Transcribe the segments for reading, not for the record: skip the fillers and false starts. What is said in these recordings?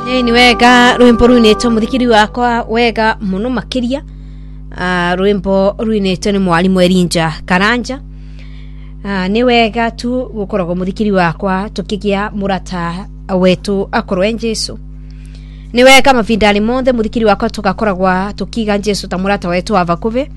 Ni wega rwimbo ruinetwo muthikiri wakwa wega muno makiria. Rwimbo ruinetwo ni mwalimu Erinja Karanja. Ni wega tu gukoragwo muthikiri wakwa tukigia murata wetu akorwe Jesu. Ni wega mavindani monthe muthikiri wakwa tugakoragwa tukiga Jesu ta murata wetu avakuve.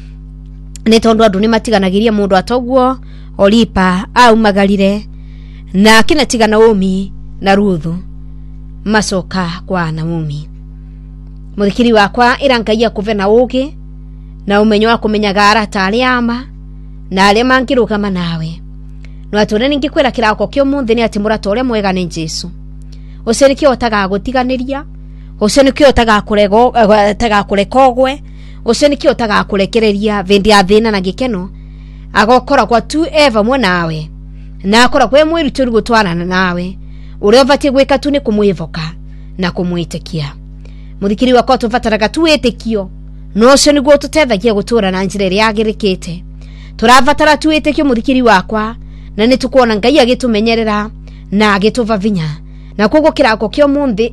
Ni tondu andu ni matiganagiria mundu atogwo Olipa au magalire na kina tigana Naomi na Ruthu masoka kwa Naomi. Muthikiri wakwa irangaia kuvena ugi na umenyo wa kumenyaga arata aliama na aria mangirugama nawe. No ature ningikwira kirako kyo munthi ni ati murata uria mwega ni Jesu. Ucio nikio otaga gutiganiria, ucio nikio otaga kurego taga kurekogwe, ucio nikio otaga kurekereria vendi athina na gikeno. Agokora kwa tu eva mwe nawe na akora kwe mwiru turi gutwarana nawe uria vatie gwika tu ni kumwivoka na kumwitikia. Muthikiri wakwa tuvataraga tu etekio no cio niguo tutethagia gutura na njira iria yagirikite. Turavatara tu etekio muthikiri wakwa na nitukuona Ngai agitumenyerera na agituvavinya na kogo kirako kyo munthi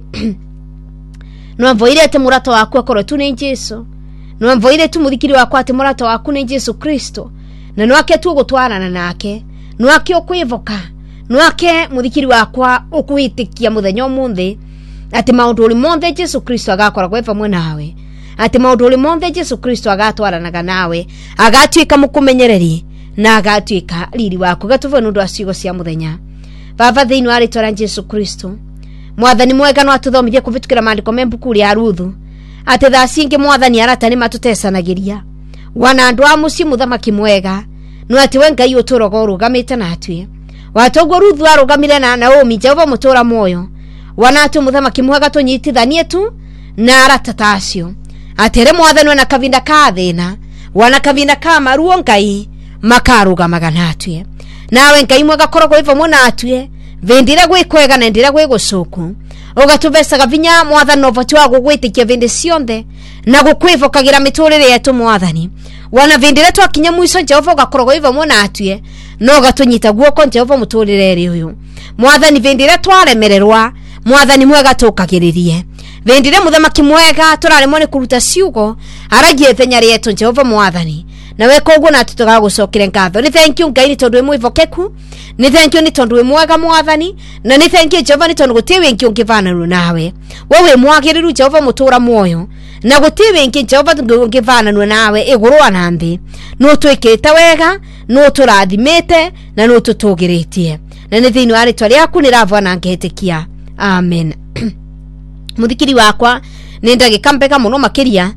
no mvoire ate murato waku akorwo tu ni Jesu. No mvoire tu muthikiri wakwa ate murato waku ni Jesu Kristo na nwake tu gutwarana nake, nwake okwivoka, nwake muthikiri wakwa ukuitikia muthenya omunthi ati maundu uri monthe Jesu Kristo agakora kwefa mwe nawe, ati maundu uri monthe Jesu Kristo agatwaranaga nawe, agatuika mukumenyereri na agatuika riri wako gatuve nundu acigo cia muthenya. Baba thiini wa ritwa Jesu Kristo, mwathani mwega no atuthomithie kuvitukira maandiko membuku ria Ruthu ati thaa cingi mwathani arata ni matutesanagiria wana andu a muci muthamaki mwega no ati we Ngai uturogo rugamite na atue watogwo Ruthu arugamire na Naomi Jehova mutura moyo wana atu muthamaki mwega tunyitithanie tu na arata tacio atere mwathani na kavinda ka thina wana kavinda ka maruo Ngai makarugamaga na atue nawe Ngai mwega korogwo ivo muna atue vendira gwikwega na ndira gwigucuku ugatuvesaga vinya mwathani no vatu wa gugwitikia vende cionthe na gukwivokagira miturire yetu mwathani wana vendira twakinya mwiso Jehova gakorogwo ivo muna atue no gatunyita guoko Jehova muturire ri uyu mwathani vendira twaremererwa mwathani mwega tukagiririe vendire muthamaki mwega turaremwo ni kuruta ciugo aragie thenya rietu Jehova mwathani nawe koguo na tutoga gucokire ngatho. Ni thank you Ngai ni tondu mwivokeku, ni thank you ni tondu mwega mwathani, na ni thank you Jehova ni tondu gutiwe nki ungivana nawe wewe mwagiriru Jehova mutura moyo na gutiwe nki Jehova ungivana nawe iguru ana nthi no twikite wega no turathimite na no tutugiritie na ni thiini wa ritwa riaku ni rava na ngetikia amen. Muthikiri wakwa ni ndagika mpega muno makiria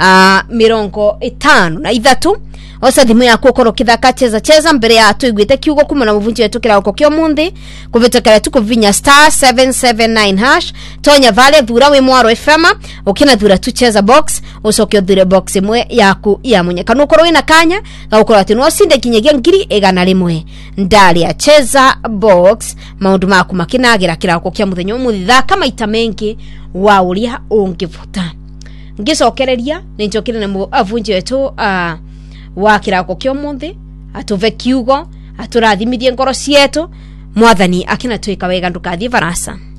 53 osa thimu yaku ukoro kithaka cheza mbere ya tuigwite kiugo kuma na muvunji wetu kirako kyo munthi kuvitakara tukuvinya *779# tonya vale thura we mwaro FM ukina thura tu cheza box ucoke thura box imwe yaku ya munya kana ukoro wina kanya ga ukoro ati no sinde kinyegia ngiri egana rimwe ndari ya cheza box maundu maku makinagira kirako kya muthenya umuthi thaka maita mengi wa uria ungivuta ngicokereria ni njokire na muvunji wetu wa kirako kyo munthi atuve kiugo aturathimithie ngoro cietu mwathani akina tuika wega ndukathie varasa.